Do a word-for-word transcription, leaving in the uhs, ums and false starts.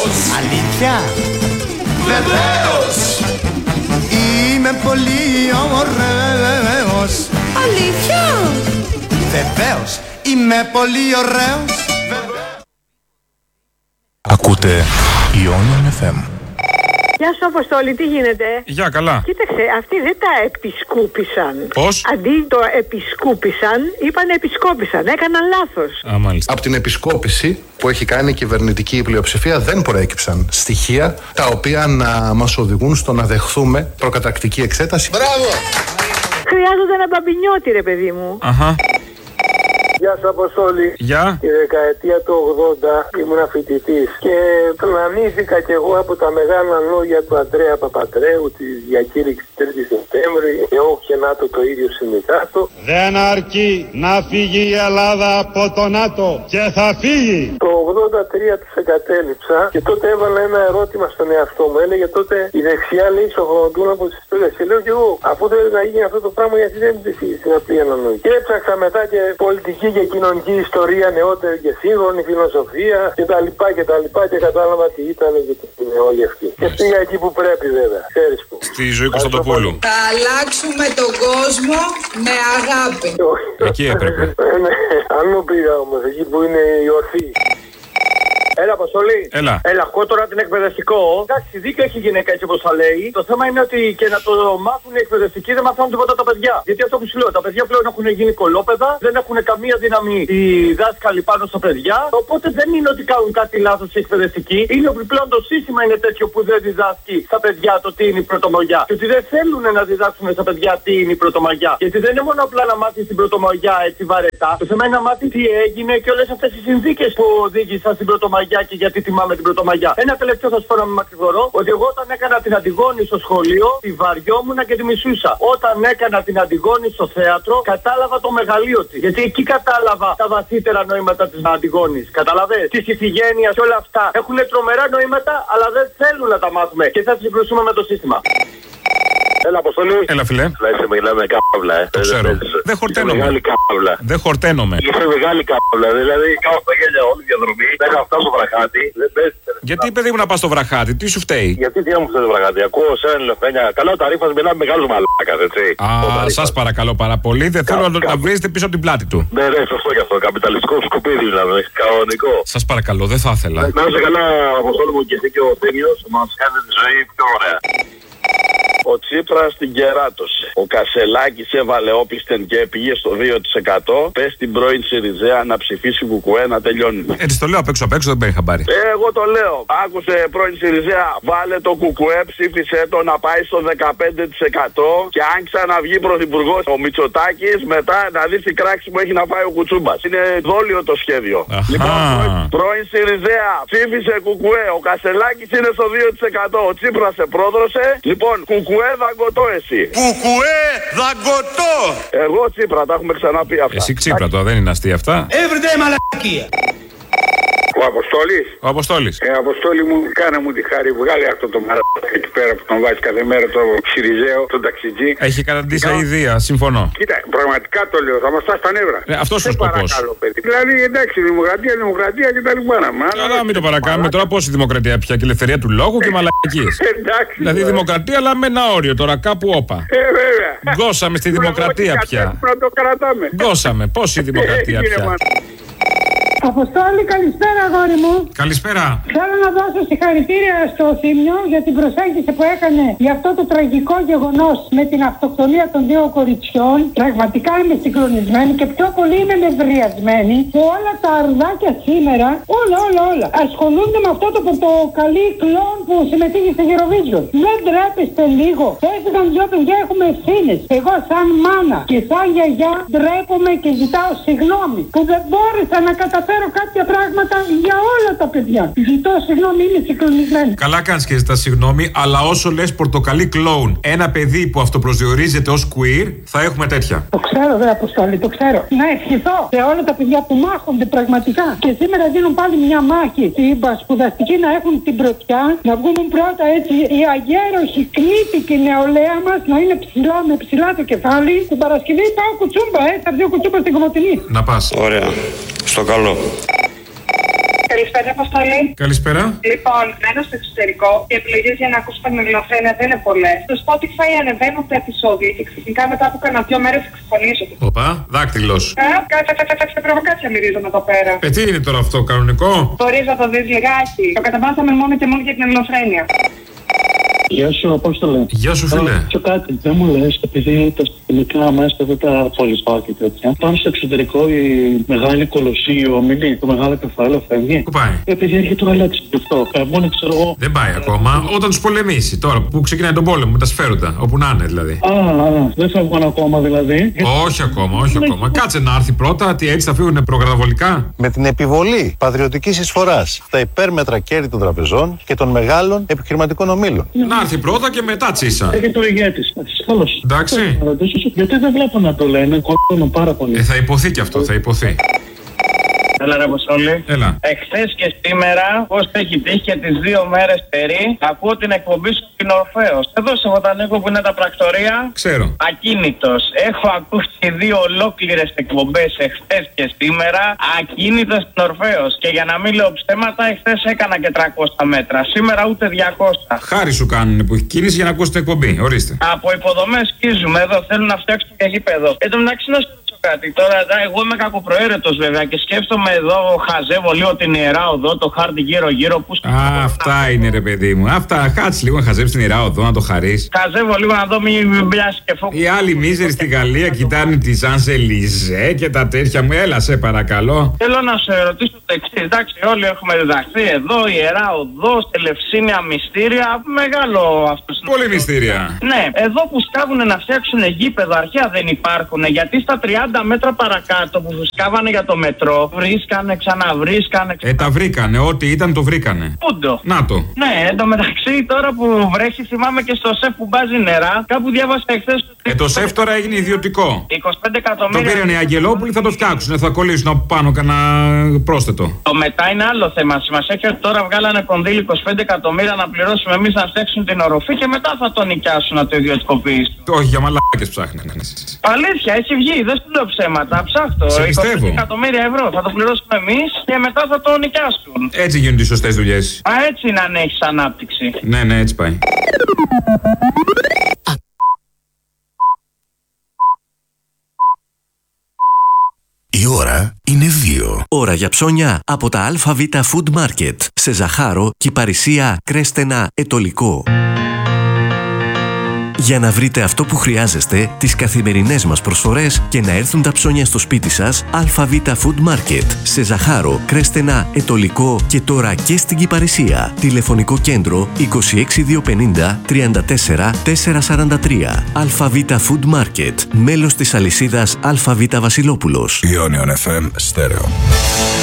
Αλήθεια? Βεβαίως. Είμαι πολύ ωραίος. Αλήθεια? Βεβαίως, είμαι πολύ ωραίος. Ακούτε Ionian εφ εμ. Γεια σου Αποστόλη, τι γίνεται? Γεια, καλά. Κοίταξε, αυτοί δεν τα επισκούπισαν. Πώς? Αντί το επισκούπισαν, είπαν επισκόπησαν. Έκαναν λάθος. Α, μάλιστα. Από την επισκόπηση που έχει κάνει η κυβερνητική πλειοψηφία δεν προέκυψαν στοιχεία τα οποία να μας οδηγούν στο να δεχθούμε προκαταρκτική εξέταση. Μπράβο! Χρειάζονται ένα μπαμπινιώτη, ρε παιδί μου. Αχα. Γεια σου Αποστόλη. Γεια. Τη δεκαετία του ογδόντα ήμουν φοιτητής και πλανήθηκα κι εγώ από τα μεγάλα λόγια του Αντρέα Παπαντρέου, τη διακήρυξη τρίτη Σεπτέμβρη, και όχι και ΝΑΤΟ το ίδιο συνδικάτο. Δεν αρκεί να φύγει η Ελλάδα από το ΝΑΤΟ και θα φύγει. Το ογδόντα τρία τους εγκατέλειψα και τότε έβαλα ένα ερώτημα στον εαυτό μου. Έλεγε τότε η δεξιά λέει σοφροντούν από τις ιστορίες. Και λέω κι εγώ, αφού θέλει να γίνει αυτό το πράγμα, γιατί δεν ψηφίζει στην απλή ανανοή. Και έψαξα μετά και πολιτική και κοινωνική ιστορία, νεότερη και σύγχρονη φιλοσοφία κτλ. Και, και κατάλαβα τι ήταν και τι είναι όλοι αυτοί. Και πήγα εκεί που πρέπει, βέβαια. Ξέρεις που. Στη ζωή Κωνσταντοπούλου. Θα αλλάξουμε τον κόσμο με αγάπη. Εκεί έπρεπε. Αν μου πήγα όμως, εκεί που είναι η ορθή. Έλα, Αποστολή. Έλα. Έλα, ακούω τώρα την εκπαιδευτικό. Εντάξει, δίκιο έχει η γυναίκα έτσι όπως θα λέει. Το θέμα είναι ότι και να το μάθουν οι εκπαιδευτικοί δεν μαθαίνουν τίποτα τα παιδιά. Γιατί αυτό που σου λέω, τα παιδιά πλέον έχουν γίνει κολόπεδα, δεν έχουν καμία δύναμη οι δάσκαλοι πάνω στα παιδιά. Οπότε δεν είναι ότι κάνουν κάτι λάθος οι εκπαιδευτικοί. Είναι ότι πλέον το σύστημα είναι τέτοιο που δεν διδάσκει στα παιδιά το τι είναι η πρωτομαγιά. Και ότι δεν θέλουν να διδάξουν στα παιδιά τι είναι η πρωτομαγιά. Γιατί δεν είναι μόνο απλά να μάθει την πρωτομαγιά έτσι βαρετά. Το θέμα είναι να μάθει τι έγινε και όλες αυτές οι συνθήκες που οδήγησαν στην πρωτομαγιά. Και γιατί τιμάμε την Πρωτομαγιά. Ένα τελευταίο θα σου πω να μην μακρηγορώ, ότι εγώ όταν έκανα την Αντιγόνη στο σχολείο, τη βαριόμουν και τη μισούσα. Όταν έκανα την Αντιγόνη στο θέατρο, κατάλαβα το μεγαλείο τη. Γιατί εκεί κατάλαβα τα βαθύτερα νοήματα τη Αντιγόνης. Καταλαβες? Τη ηθιγένεια και όλα αυτά. Έχουν τρομερά νοήματα, αλλά δεν θέλουν να τα μάθουμε. Και θα συγκρουσούμε με το σύστημα. Έλα, Αποστολή. Έλα, φιλέ. Είσαι μεγάλη καύλα, ε. Το ξέρω. Δεν χορταίνομαι. Μεγάλη καύλα. Δεν χορταίνομαι. Είσαι μεγάλη καύλα. Δηλαδή, κάω στα γέλια όλη τη διαδρομή. Δεν θα φτάσω στο βραχάτι. Δεν πέσει. Γιατί, παιδί μου, να πα στο βραχάτι, τι σου φταίει? Γιατί τι μου φταίει το βραχάτι? Ακούω σε ένα λεφτένια. Καλά, ο Ταρίφας μιλάει μεγάλο μαλάκα, έτσι. Α, σας παρακαλώ πάρα πολύ. Δεν θέλω να, να βρίζετε πίσω από την πλάτη του. Ναι, ναι, σωστό γι' αυτό. Καπιταλιστικό σκουπίδι, δηλαδή. Κανονικό. Σας παρακαλώ, δεν θα ήθελα. Να είσαι καλά, Αποστόλη μου, και εσύ και ο Τένιος μας κάνει τη ζωή πιο ωραία. Ο Τσίπρας την κεράτωσε. Ο Κασελάκης έβαλε όπισθεν και πήγε στο δύο τοις εκατό. Πες την πρώην Σιριζέα να ψηφίσει Κουκουέ να τελειώνει. Έτσι το λέω απ' έξω απ' έξω, δεν παίρνει χαμπάρι. Ε, εγώ το λέω. Άκουσε πρώην Σιριζέα. Βάλε το Κουκουέ, ψήφισε το να πάει στο δεκαπέντε τοις εκατό. Και αν ξαναβγεί πρωθυπουργός ο Μητσοτάκης, μετά να δει την κράξη που έχει να πάει ο Κουτσούμπας. Είναι δόλιο το σχέδιο. Αχα. Λοιπόν, πρώην Σιριζέα, ψήφισε Κουκουέ. Ο Κασελάκης είναι στο δύο τοις εκατό. Ο Τσίπρας σε πρόδρωσε. Λοιπόν, Κουκουέ. Κουκουέ δαγκωτό εσύ. Κουκουέ δαγκωτό. Εγώ Τσίπρα, τα έχουμε ξαναπεί αυτά. Εσύ Τσίπρα τώρα, δεν είναι αστεία αυτά. Everyday μαλακία. Ο Αποστόλης. Ο Αποστόλης. Ε, Αποστόλη μου, κάνε μου τη χάρη, βγάλε αυτό το μαλάκα εκεί πέρα που τον βάζει κάθε μέρα, το Σιριζέο, τον ταξιτζή. Έχει καταντήσει αηδία, συμφωνώ. Κοίτα, πραγματικά το λέω, θα μας φτάσει στα νεύρα. Ε, αυτός ο σκοπός. Δηλαδή, εντάξει, δημοκρατία, δημοκρατία και τα λοιπά. Αλλά μην το παρακάνουμε τώρα, πόση δημοκρατία πια και ελευθερία του λόγου και μαλακίες. Εντάξει. Δηλαδή, δημοκρατία, αλλά με ένα όριο τώρα, κάπου όπα. Ε, βέβαια. Γκώσαμε στη δημοκρατία πια. Να το κρατάμε. Γκώσαμε, πόση δημοκρατία πια. Αποστόλη, καλησπέρα, αγόρι μου. Καλησπέρα. Θέλω να δώσω συγχαρητήρια στο Θήμιο για την προσέγγιση που έκανε για αυτό το τραγικό γεγονός με την αυτοκτονία των δύο κοριτσιών. Πραγματικά είμαι συγκλονισμένη και πιο πολύ είμαι νευριασμένη που όλα τα αρδάκια σήμερα, όλα, όλα, όλα, ασχολούνται με αυτό το πορτοκαλί κλόν που συμμετείχε στο Eurovision. Δεν ντρέπεστε λίγο. Έφυγαν δυο παιδιά, έχουμε ευθύνες. Εγώ, σαν μάνα και σαν γιαγιά, ντρέπομαι και ζητάω συγγνώμη που δεν μπόρεσα να καταφέρω κάποια πράγματα για όλα τα παιδιά. Ζητώ συγγνώμη, είμαι συγκλονισμένη. Καλά κάνεις και ζητάς συγγνώμη, αλλά όσο λες πορτοκαλί κλόουν, ένα παιδί που αυτοπροσδιορίζεται ως queer, θα έχουμε τέτοια. Το ξέρω, δε Αποστόλη, το ξέρω. Να ευχηθώ σε όλα τα παιδιά που μάχονται πραγματικά. Και σήμερα δίνουν πάλι μια μάχη. Οι σπουδαστικοί να έχουν την πρωτιά, να βγουν πρώτα έτσι οι αγέροχοι, κνήτικοι νεολαία μας να είναι ψηλά με ψηλά το κεφάλι. Την Παρασκευή πάω κουτσούμπα, ε, θα βγει ο κουτσούμπα στην Κομωτινή. Να πας. Ωραία. Στο καλό. Καλησπέρα, Αποστολή. Καλησπέρα. Λοιπόν, μένω στο εξωτερικό και επιλογές για να ακούσω την ελληνοφρένεια δεν είναι πολλές. Στο Spotify ανεβαίνουν τα επεισόδια και ξαφνικά μετά από κάνα δύο μέρες εξαφανίζονται. Οπα, δάκτυλος. Ε, κάτσε, κάτσε, κάτσε, προβοκάτσια μυρίζομαι εδώ πέρα. Ε, τι είναι τώρα αυτό, κανονικό? Μπορείς να το δεις λιγάκι. Το καταβάσαμε μόνο και μόνο για την ελληνοφρένεια. Γεια σου, Απόστολε. Γεια σου, φίλε. Και κάτι, δεν μου λες, επειδή τα συστημικά μέσα δεν τα πολυspάω και τέτοια. Πάνω στο εξωτερικό η μεγάλη κολοσσίου ομιλεί, το μεγάλο κεφάλαιο φεύγει. Πού πάει? Επειδή έρχεται ο Αλέξη γι' αυτό. Μόνο ξέρω εγώ. Δεν πάει ακόμα. Όταν του πολεμήσει, τώρα που ξεκινάει τον πόλεμο, με τα σφαίροτα, όπου να είναι δηλαδή. Α, α, δεν φεύγουν ακόμα δηλαδή. Όχι ακόμα, όχι ακόμα. Κάτσε να έρθει πρώτα, τι έτσι θα φύγουν προκαταβολικά. Με την επιβολή πατριωτικής εισφοράς στα υπέρμετρα κέρδη των τραπεζών και των μεγάλων επιχειρηματικών ομίλων. Να έρθει πρώτα και μετά τσίσα. Έρχεται ο ηγέτης. Καλώς. Εντάξει. Γιατί δεν βλέπω να το λένε, κολλώνω πάρα πολύ. Ε, θα υποθεί κι αυτό, θα υποθεί. Έλα ρε Αποστόλη. Έλα. Εχθές και σήμερα, πώς έχει τύχει και τις δύο μέρες περί, ακούω την εκπομπή σου στην Ορφέως. Εδώ σε Βοτανίκο που είναι τα πρακτορία. Ξέρω. Ακίνητος. Έχω ακούσει δύο ολόκληρες εκπομπές εχθές και σήμερα, ακίνητος στην Ορφέως. Και για να μην λέω ψέματα, εχθές έκανα και τριακόσια μέτρα. Σήμερα ούτε διακόσια. Χάρη σου κάνουν που έχει κίνηση για να ακούσει την εκπομπή. Ορίστε. Από υποδομές σκίζουμε εδώ, θέλουν να φτιάξουν και γήπεδο. Εν τω μεταξύ να σου πω κάτι. Τώρα εγώ είμαι κακοπροαίρετος βέβαια και σκέφτομαι εδώ, χαζεύω λίγο την Ιερά Οδό, το χάρτη γύρω-γύρω. Που Α, αυτά είναι ρε παιδί μου. Αυτά, κάτσε λίγο να χαζέψει την Ιερά Οδό, να το χαρίσει. Χαζεύω λίγο να δω μην πιάσει και φόκο. Οι άλλοι μίζεροι στη Γαλλία κοιτάνε τη Ζανζελιζέ και τα τέτοια μου. Έλα, σε παρακαλώ. Θέλω να σε ρωτήσω το εξής. Εντάξει, όλοι έχουμε διδαχθεί εδώ, Ιερά Οδό, Ελευσίνια μυστήρια. Μεγάλο αυτό. Πολύ μυστήρια. Ναι, εδώ που σκάβουν να φτιάξουν γήπεδο αρχαία δεν υπάρχουν. Γιατί στα τριάντα μέτρα παρακάτω που σκάβανε για το μετρό, βρίσκανε, ξαναβρίσκανε. Ε, τα βρήκανε. Ό,τι ήταν το βρήκανε. Πούντο. Να το. Ναι, εν τω μεταξύ τώρα που βρέχει, θυμάμαι και στο σεφ που μπάζει νερά. Κάπου διάβασα εχθές. Ε, το σεφ τώρα έγινε ιδιωτικό. είκοσι πέντε εκατομμύρια. Το πήραν οι Αγγελόπουλοι, θα το φτιάξουν. Θα κολλήσουν από πάνω κανένα πρόσθετο. Το μετά είναι άλλο θέμα. Σημασία έχει ότι τώρα βγάλανε κονδύλι είκοσι πέντε εκατομμύρια να πληρώσουμε εμείς να φτιάξουν την οροφή και μετά θα το νοικιάσουν να το ιδιωτικοποιήσουν. Όχι, για μαλάκες ψάχνουν. Αλήθεια, έχει βγει, δεν σου λέω ψέματα. Ψάχτω. Σε είκοσι πέντε πιστεύω. εκατομμύρια ευρώ θα το πληρώσουμε εμείς και μετά θα το νοικιάσουν. Έτσι γίνονται οι σωστές δουλειές. Α, έτσι είναι αν έχεις ανάπτυξη. Ναι, ναι, έτσι πάει. Η ώρα είναι δύο. Ώρα για ψώνια από τα ΑΒ Food Market σε Ζαχάρο, Κυπαρισία, Κρέστενα, Ετωλικό. Για να βρείτε αυτό που χρειάζεστε, τις καθημερινές μας προσφορές και να έρθουν τα ψώνια στο σπίτι σας, ΑΒ Food Market σε Ζαχάρο, Κρέστενα, Ετωλικό και τώρα και στην Κυπαρισία. Τηλεφωνικό κέντρο είκοσι έξι διακόσια πενήντα τριάντα τέσσερα τετρακόσια σαράντα τρία. ΑΒ Food Market, μέλος της αλυσίδας ΑΒ Βασιλόπουλος. Ionion εφ εμ Stereo.